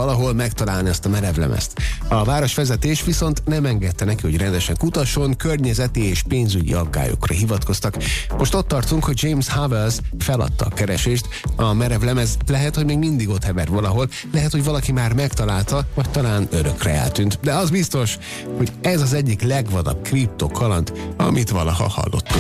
valahol megtalálni ezt a merevlemezt. A városvezetés viszont nem engedte neki, hogy rendesen kutasson, környezeti és pénzügyi aggályokra hivatkoztak. Most ott tartunk, hogy James Havels feladta a keresést. A merevlemez lehet, hogy még mindig ott hever valahol, lehet, hogy valaki már megtalálta, vagy talán örökre eltűnt. De az biztos, hogy ez az egyik legvadabb kriptokaland, amit valaha hallottunk.